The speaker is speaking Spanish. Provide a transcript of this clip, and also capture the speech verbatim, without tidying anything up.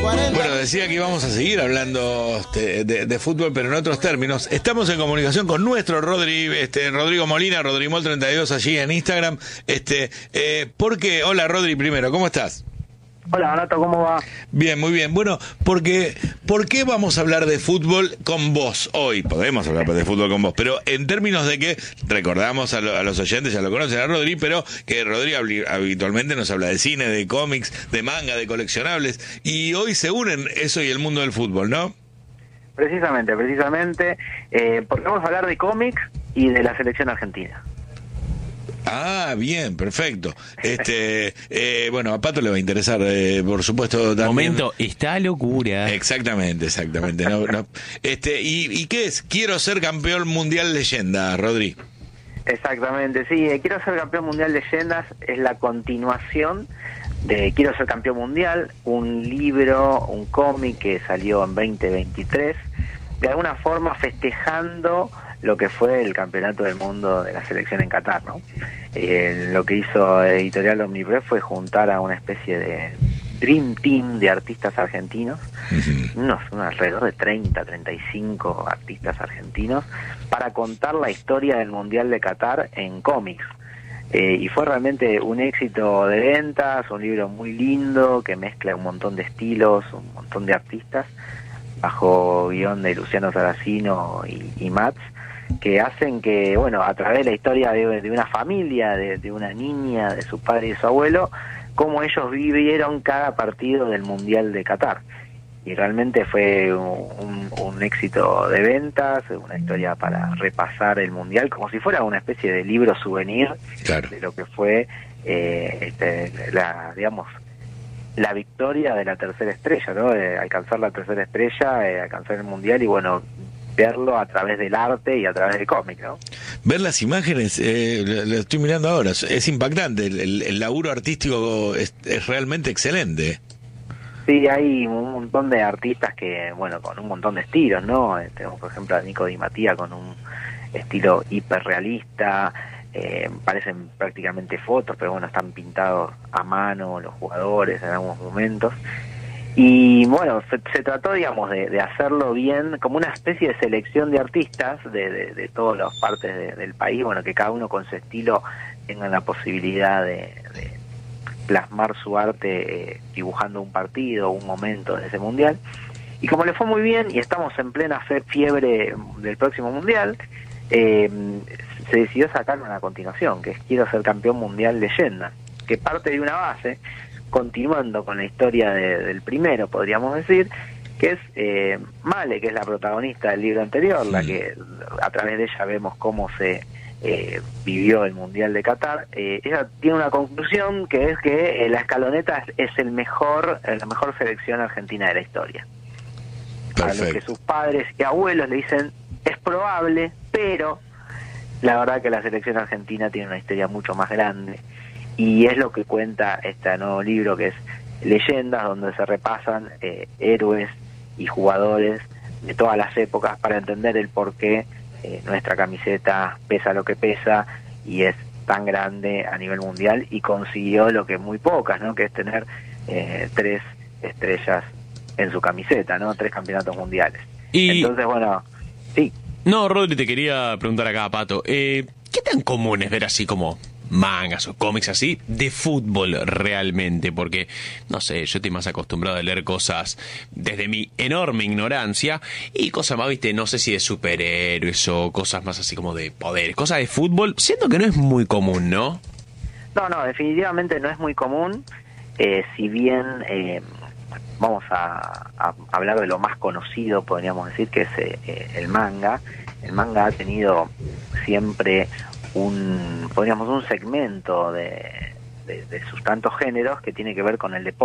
Bueno, decía que íbamos a seguir hablando este, de, de fútbol, pero en otros términos. Estamos en comunicación con nuestro Rodri, este, Rodrigo Molina, Rodrimol treinta y dos allí en Instagram. Este, eh, porque, hola Rodri, primero, ¿cómo estás? Hola, Donato, ¿cómo va? Bien, muy bien. Bueno, porque ¿por qué vamos a hablar de fútbol con vos hoy? Podemos hablar de fútbol con vos, pero en términos de que recordamos a, lo, a los oyentes, ya lo conocen a Rodri, pero que Rodri habitualmente nos habla de cine, de cómics, de manga, de coleccionables, y hoy se unen eso y el mundo del fútbol, ¿no? Precisamente, precisamente, eh, porque vamos a hablar de cómics y de la selección argentina. Ah, bien, perfecto. Este, eh, bueno, a Pato le va a interesar, eh, por supuesto. También. Momento, está locura. Exactamente, exactamente. No, no. Este, ¿y, ¿y qué es? Quiero ser campeón mundial leyenda, Rodri. Exactamente, sí. eh, Quiero ser campeón mundial leyendas es la continuación de Quiero ser campeón mundial, un libro, un cómic que salió en veinte veintitrés, de alguna forma festejando lo que fue el campeonato del mundo de la selección en Qatar, ¿no? Eh, lo que hizo Editorial Omnipress fue juntar a una especie de Dream Team de artistas argentinos, uh-huh. unos, unos alrededor de treinta, treinta y cinco artistas argentinos, para contar la historia del Mundial de Qatar en cómics. Eh, y fue realmente un éxito de ventas, un libro muy lindo que mezcla un montón de estilos, un montón de artistas, bajo guión de Luciano Saracino y, y Mats, que hacen que, bueno, a través de la historia de, de una familia, de, de una niña, de su padre y su abuelo, cómo ellos vivieron cada partido del Mundial de Qatar. Y realmente fue un, un éxito de ventas, una historia para repasar el Mundial, como si fuera una especie de libro souvenir, claro, de lo que fue, eh, este, la, digamos, la victoria de la tercera estrella, ¿no? De alcanzar la tercera estrella, eh, alcanzar el Mundial y, bueno, verlo a través del arte y a través del cómic, ¿no? Ver las imágenes, eh, lo, lo estoy mirando ahora, es impactante, el, el, el laburo artístico es, es realmente excelente. Sí, hay un montón de artistas que, bueno, con un montón de estilos, ¿no? Tenemos, por ejemplo, a Nico Di Mattía con un estilo hiperrealista, eh, parecen prácticamente fotos, pero bueno, están pintados a mano los jugadores en algunos momentos. Y bueno, se, se trató, digamos, de, de hacerlo bien, como una especie de selección de artistas de, de, de todas las partes de, del país, bueno, que cada uno con su estilo tengan la posibilidad de, de plasmar su arte eh, dibujando un partido, un momento de ese mundial. Y como le fue muy bien, y estamos en plena fe, fiebre del próximo mundial, eh, se decidió sacar una continuación, que es Quiero ser campeón mundial leyenda, que parte de una base, continuando con la historia de, del primero, podríamos decir, que es eh, Male, que es la protagonista del libro anterior, sí, la que a través de ella vemos cómo se eh, vivió el Mundial de Qatar. Eh, ella tiene una conclusión, que es que eh, la escaloneta es, es el mejor, eh, la mejor selección argentina de la historia. Perfecto. A lo que sus padres y abuelos le dicen, es probable, pero la verdad que la selección argentina tiene una historia mucho más grande. Y es lo que cuenta este nuevo libro, que es Leyendas, donde se repasan eh, héroes y jugadores de todas las épocas para entender el por qué eh, nuestra camiseta pesa lo que pesa y es tan grande a nivel mundial, y consiguió lo que muy pocas, ¿no? Que es tener eh, tres estrellas en su camiseta, ¿no? Tres campeonatos mundiales. Y entonces, bueno, sí. No, Rodri, te quería preguntar acá, Pato, eh, ¿qué tan común es ver así como mangas o cómics así de fútbol realmente? Porque, no sé, yo estoy más acostumbrado a leer cosas desde mi enorme ignorancia y cosas más, viste, no sé si de superhéroes o cosas más así como de poderes, cosas de fútbol, siento que no es muy común, ¿no? No, no, definitivamente no es muy común, eh, si bien eh, vamos a, a hablar de lo más conocido, podríamos decir, que es eh, el manga. El manga ha tenido siempre un, podríamos, un segmento de, de, de sus tantos géneros que tiene que ver con el deporte.